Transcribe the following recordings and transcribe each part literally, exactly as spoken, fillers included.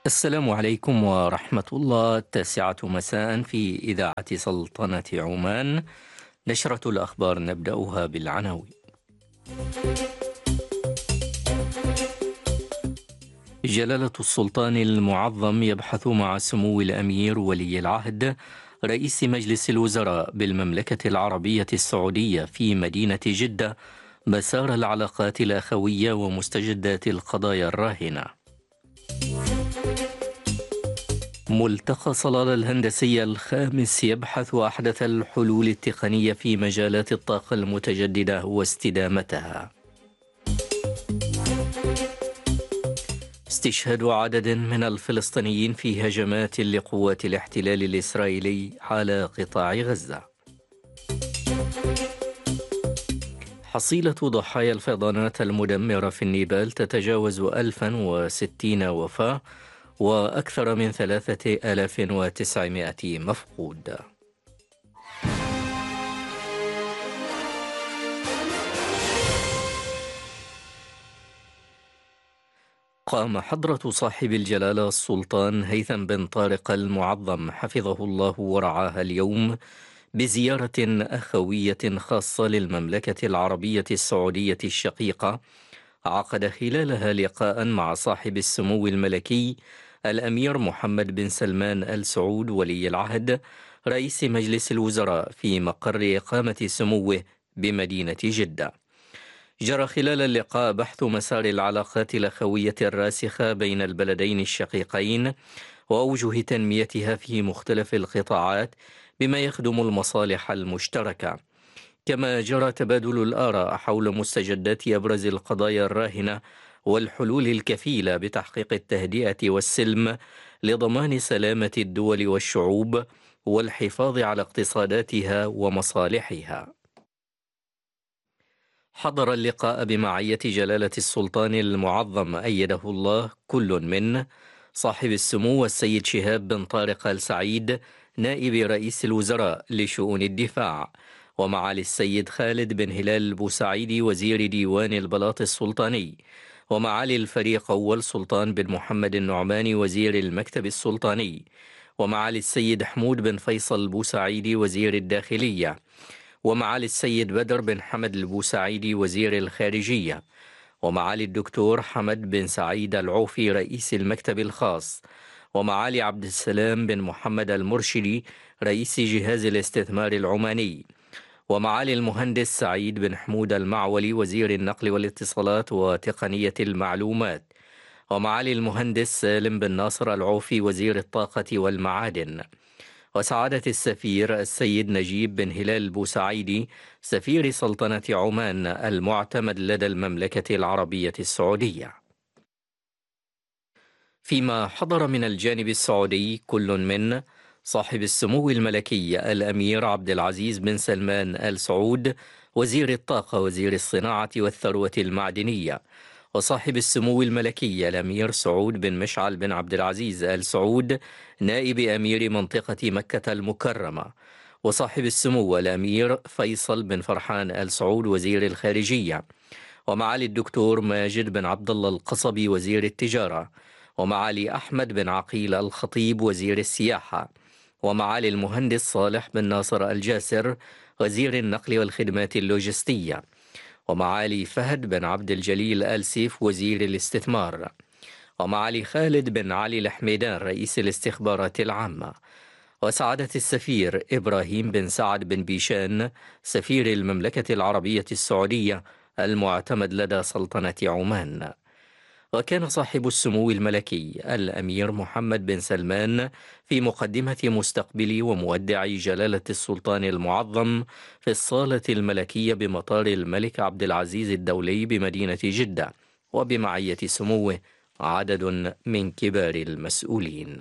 السلام عليكم ورحمة الله. التاسعة مساء في إذاعة سلطنة عمان، نشرة الأخبار نبدأها بالعناوين. جلالة السلطان المعظم يبحث مع سمو الأمير ولي العهد رئيس مجلس الوزراء بالمملكة العربية السعودية في مدينة جدة مسار العلاقات الأخوية ومستجدات القضايا الراهنة. ملتقى صلالة الهندسية الخامس يبحث أحدث الحلول التقنية في مجالات الطاقة المتجددة واستدامتها. استشهاد عدد من الفلسطينيين في هجمات لقوات الاحتلال الإسرائيلي على قطاع غزة. حصيلة ضحايا الفيضانات المدمرة في النيبال تتجاوز ألفا وستين وفاة وأكثر من ثلاثة آلاف وتسعمائة مفقود. قام حضرة صاحب الجلالة السلطان هيثم بن طارق المعظم حفظه الله ورعاه اليوم بزيارة أخوية خاصة للمملكة العربية السعودية الشقيقة، عقد خلالها لقاء مع صاحب السمو الملكي الأمير محمد بن سلمان آل سعود ولي العهد رئيس مجلس الوزراء في مقر إقامة سموه بمدينة جدة. جرى خلال اللقاء بحث مسار العلاقات الأخوية الراسخة بين البلدين الشقيقين وأوجه تنميتها في مختلف القطاعات بما يخدم المصالح المشتركة. كما جرى تبادل الآراء حول مستجدات أبرز القضايا الراهنة والحلول الكفيلة بتحقيق التهدئة والسلم لضمان سلامة الدول والشعوب والحفاظ على اقتصاداتها ومصالحها. حضر اللقاء بمعية جلالة السلطان المعظم أيده الله كل من صاحب السمو السيد شهاب بن طارق آل سعيد نائب رئيس الوزراء لشؤون الدفاع، ومعالي السيد خالد بن هلال البوسعيدي وزير ديوان البلاط السلطاني، ومعالي الفريق أول سلطان بن محمد النعماني وزير المكتب السلطاني، ومعالي السيد حمود بن فيصل البوسعيدي وزير الداخلية، ومعالي السيد بدر بن حمد البوسعيدي وزير الخارجية، ومعالي الدكتور حمد بن سعيد العوفي رئيس المكتب الخاص، ومعالي عبد السلام بن محمد المرشدي رئيس جهاز الاستثمار العماني، ومعالي المهندس سعيد بن حمود المعولي وزير النقل والاتصالات وتقنية المعلومات، ومعالي المهندس سالم بن ناصر العوفي وزير الطاقة والمعادن، وسعادة السفير السيد نجيب بن هلال البوسعيدي سفير سلطنة عمان المعتمد لدى المملكة العربية السعودية. فيما حضر من الجانب السعودي كل من صاحب السمو الملكي الأمير عبد العزيز بن سلمان آل سعود وزير الطاقة وزير الصناعة والثروة المعدنية، وصاحب السمو الملكي الأمير سعود بن مشعل بن عبد العزيز آل سعود نائب أمير منطقة مكة المكرمة، وصاحب السمو الأمير فيصل بن فرحان آل سعود وزير الخارجية، ومعالي الدكتور ماجد بن عبد الله القصبي وزير التجارة، ومعالي أحمد بن عقيل الخطيب وزير السياحة، ومعالي المهندس صالح بن ناصر الجاسر وزير النقل والخدمات اللوجستية، ومعالي فهد بن عبد الجليل آل سيف وزير الاستثمار، ومعالي خالد بن علي الحميدان رئيس الاستخبارات العامة، وسعادة السفير إبراهيم بن سعد بن بيشان سفير المملكة العربية السعودية المعتمد لدى سلطنة عمان. وكان صاحب السمو الملكي الأمير محمد بن سلمان في مقدمة مستقبل ومودع جلالة السلطان المعظم في الصالة الملكية بمطار الملك عبد العزيز الدولي بمدينة جدة، وبمعية سموه عدد من كبار المسؤولين.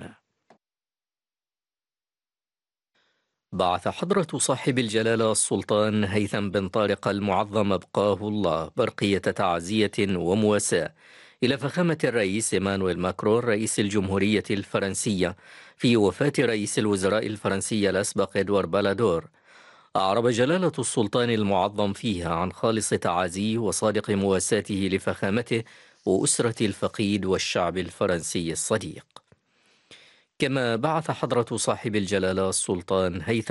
بعث حضرة صاحب الجلالة السلطان هيثم بن طارق المعظم أبقاه الله برقية تعزية ومواساة إلى فخامة الرئيس إيمانويل ماكرون رئيس الجمهورية الفرنسية في وفاة رئيس الوزراء الفرنسي الأسبق إدوار بلادور. أعرب جلالة السلطان المعظم فيها عن خالص تعازيه وصادق مواساته لفخامته وأسرة الفقيد والشعب الفرنسي الصديق. كما بعث حضرة صاحب الجلالة السلطان هيثم